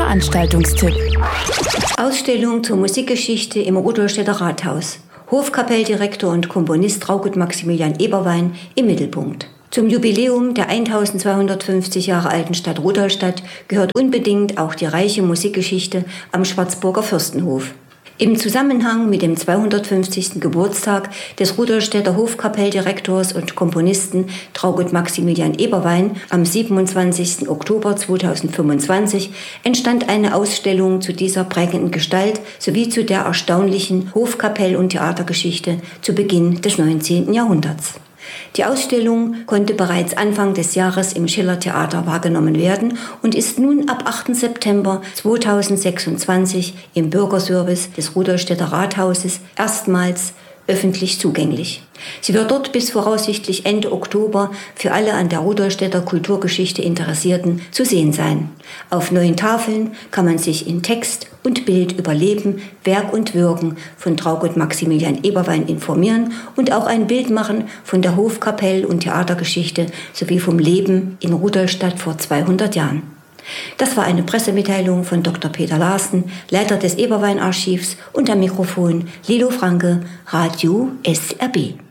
Veranstaltungstipp. Ausstellung zur Musikgeschichte im Rudolstädter Rathaus. Hofkapelldirektor und Komponist Traugott Maximilian Eberwein im Mittelpunkt. Zum Jubiläum der 1250 Jahre alten Stadt Rudolstadt gehört unbedingt auch die reiche Musikgeschichte am Schwarzburger Fürstenhof. Im Zusammenhang mit dem 250. Geburtstag des Rudolstädter Hofkapelldirektors und Komponisten Traugott Maximilian Eberwein am 27. Oktober 2025 entstand eine Ausstellung zu dieser prägenden Gestalt sowie zu der erstaunlichen Hofkapell- und Theatergeschichte zu Beginn des 19. Jahrhunderts. Die Ausstellung konnte bereits Anfang des Jahres im Schiller-Theater wahrgenommen werden und ist nun ab 8. September 2026 im Bürgerservice des Rudolstädter Rathauses erstmals öffentlich zugänglich. Sie wird dort bis voraussichtlich Ende Oktober für alle an der Rudolstädter Kulturgeschichte Interessierten zu sehen sein. Auf 9 Tafeln kann man sich in Text und Bild über Leben, Werk und Wirken von Traugott Maximilian Eberwein informieren und auch ein Bild machen von der Hofkapell- und Theatergeschichte sowie vom Leben in Rudolstadt vor 200 Jahren. Das war eine Pressemitteilung von Dr. Peter Larsen, Leiter des Eberwein-Archivs, und am Mikrofon Lilo Franke, Radio SRB.